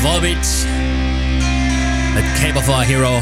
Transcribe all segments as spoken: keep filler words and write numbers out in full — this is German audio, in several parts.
Volbeat mit Cape of Our Hero.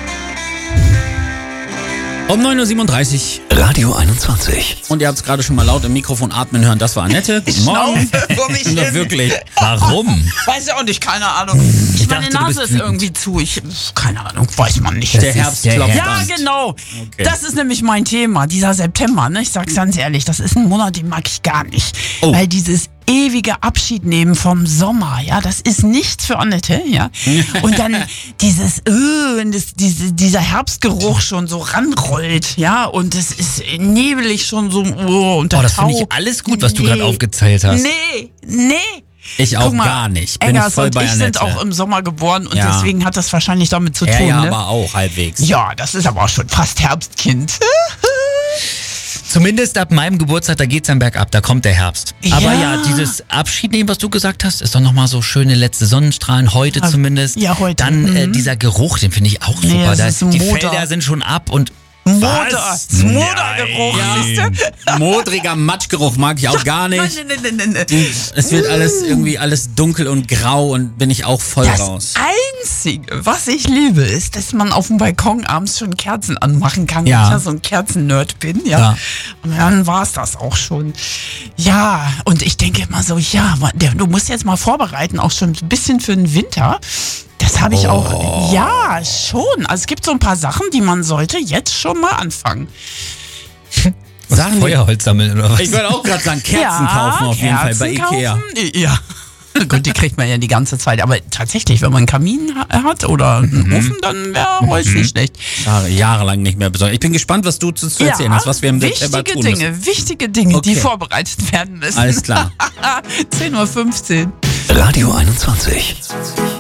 Um neun Uhr siebenunddreißig. Radio einundzwanzig. Und ihr habt es gerade schon mal laut im Mikrofon atmen hören. Das war Annette. Guten Morgen. Vor mich Ja, hin. wirklich. Warum? Weiß ich auch nicht, keine Ahnung. Ich meine dachte, du Nase bist ist wütend. irgendwie zu. Ich, keine Ahnung, weiß man nicht. Der Herbst der klopft Ja, an. genau. Okay. Das ist nämlich mein Thema, dieser September. Ne? Ich sag's ganz ehrlich, das ist ein Monat, den mag ich gar nicht. Oh. Weil dieses ewige Abschied nehmen vom Sommer, ja, das ist nichts für Annette, ja. Und dann dieses, äh, wenn das, diese, dieser Herbstgeruch schon so ranrollt, ja, und es ist nebelig schon so, oh, und der Oh, das Tau. finde ich alles gut, was du Nee. gerade aufgezählt hast. Nee, nee. Ich auch Guck mal, gar nicht. Bin ich Eggers voll und bei ich Annette. sind auch im Sommer geboren und Ja. deswegen hat das wahrscheinlich damit zu Er tun. ja ne? aber auch halbwegs. Ja, das ist aber auch schon fast Herbstkind. Zumindest ab meinem Geburtstag, da geht's dann bergab, da kommt der Herbst. Aber Ja. ja, dieses Abschied nehmen, was du gesagt hast, ist doch nochmal so schöne letzte Sonnenstrahlen, heute Ja, zumindest. ja, heute. Dann äh, Mhm. dieser Geruch, den finde ich auch super. Nee, das da, ist die Moder. Felder sind schon ab und Moder. Was? Das Modergeruch, siehst du? Modriger Matschgeruch mag ich auch gar nicht. Nein, nein, nein, nein, nein. Es wird alles irgendwie alles dunkel und grau und bin ich auch voll Das raus. Einzige, was ich liebe, ist, dass man auf dem Balkon abends schon Kerzen anmachen kann. Ja. weil ich ja so ein Kerzen-Nerd bin, ja. Ja. Und dann war's das auch schon. Ja, und ich denke immer so, ja, man- der- du musst jetzt mal vorbereiten, auch schon ein bisschen für den Winter. Das habe ich Oh. auch, ja, schon. Also es gibt so ein paar Sachen, die man sollte jetzt schon mal anfangen. Sagen die- Feuerholz sammeln oder was? Ich würde auch gerade sagen, Kerzen ja, kaufen auf jeden Fall bei Kerzen Ikea. kaufen. Ja. Gut, die kriegt man ja die ganze Zeit. Aber tatsächlich, wenn man einen Kamin ha- hat oder einen Mhm. Ofen, dann wäre Holz nicht schlecht. Jahre, jahrelang nicht mehr besorgt. Ich bin gespannt, was du zu, zu erzählen hast, was wir im September wichtige tun müssen. Dinge, wichtige Dinge, die Okay. vorbereitet werden müssen. Alles klar. zehn Uhr fünfzehn. Radio einundzwanzig.